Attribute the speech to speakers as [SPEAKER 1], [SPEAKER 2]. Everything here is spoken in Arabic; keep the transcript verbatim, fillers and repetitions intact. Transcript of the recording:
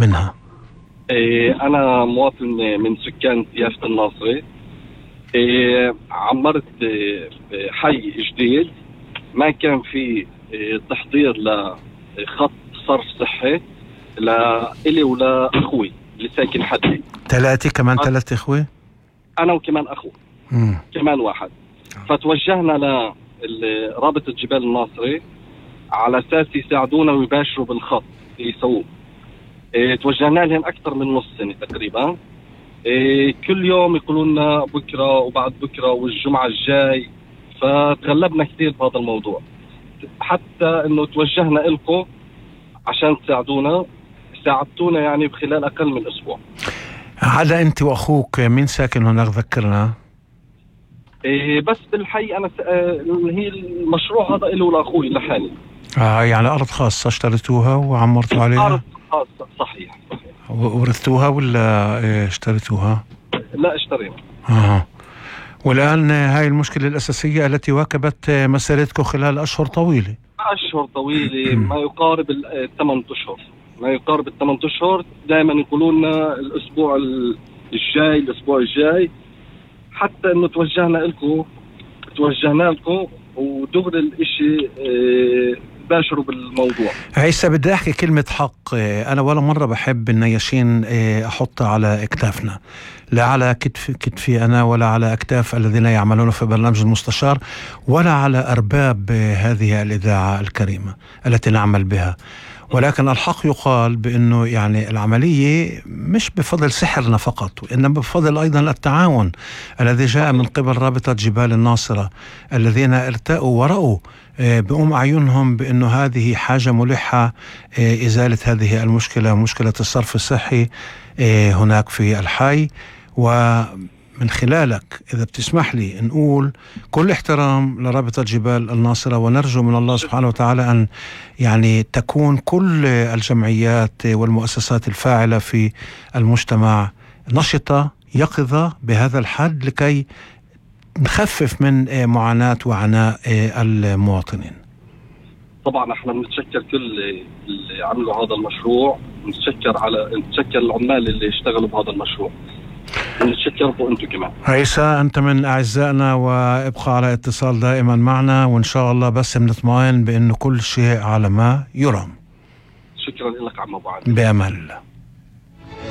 [SPEAKER 1] منها؟
[SPEAKER 2] إيه أنا مواطن من سكان يافت الناصري. إيه عمرت إيه حي جديد، ما كان في إيه تحضير لخط صرف صحي لإلي ولا أخوي اللي ساكن حدي.
[SPEAKER 1] ثلاثة كمان ثلاثة أخوي؟
[SPEAKER 2] أنا وكمان أخو مم. كمان واحد. فتوجهنا لرابطة جبال الناصري على أساس يساعدونا ويباشروا بالخط يسووه. إيه توجهنا لهم أكثر من نص سنة تقريبا. إيه كل يوم يقولوا لنا بكرة وبعد بكرة والجمعة الجاي، فتغلبنا كثير بهذا الموضوع، حتى إنه توجهنا لكم عشان تساعدونا. ساعدتونا يعني بخلال أقل من أسبوع.
[SPEAKER 1] على أنت وأخوك مين ساكن هناك ذكرنا؟
[SPEAKER 2] إيه بس بالحي أنا س... هي المشروع هذا إله لأخوي لحالي.
[SPEAKER 1] آه يعني أرض خاصة اشتريتوها وعمرتوا عليها؟
[SPEAKER 2] أرض خاصة صحيح, صحيح.
[SPEAKER 1] ورثتوها ولا اشتريتوها؟
[SPEAKER 2] لا اشترينا.
[SPEAKER 1] آه. والآن هاي المشكلة الأساسية التي واكبت مسيرتكم خلال أشهر طويلة.
[SPEAKER 2] أشهر طويلة ما يقارب الثمان أشهر ما يقارب الثمان أشهر. دائما يقولوا لنا الأسبوع الجاي الأسبوع الجاي، حتى إنه توجهنا لكم توجهنا لكم ودغري الإشي اه باشروا بالموضوع.
[SPEAKER 1] هيسا بدي أحكي كلمة حق. أنا ولا مرة بحب النياشين أحطها على أكتافنا، لا على كتف كتفي أنا ولا على أكتاف الذين يعملون في برنامج المستشار ولا على أرباب هذه الإذاعة الكريمة التي نعمل بها، ولكن الحق يقال بأنه يعني العملية مش بفضل سحرنا فقط، وإنما بفضل أيضا التعاون الذي جاء من قبل رابطة جبال الناصرة الذين ارتأوا ورأوا بأم أعينهم بأنه هذه حاجة ملحة إزالة هذه المشكلة، مشكلة الصرف الصحي هناك في الحي. ومن خلالك إذا بتسمح لي نقول كل احترام لرابطة جبال الناصرة، ونرجو من الله سبحانه وتعالى أن يعني تكون كل الجمعيات والمؤسسات الفاعلة في المجتمع نشطة يقظة بهذا الحد لكي نخفف من معاناة وعناء المواطنين.
[SPEAKER 2] طبعا احنا بنتشكر كل اللي عملوا هذا المشروع، نتشكر على نتشكر العمال اللي اشتغلوا بهذا المشروع، ونتشكركم انتم كمان.
[SPEAKER 1] عيسى انت من اعزائنا، وابقى على اتصال دائما معنا، وان شاء الله بس بنطمئن بانه كل شيء على ما يرام.
[SPEAKER 2] شكرا لك عم ابو علي.
[SPEAKER 1] بامان الله.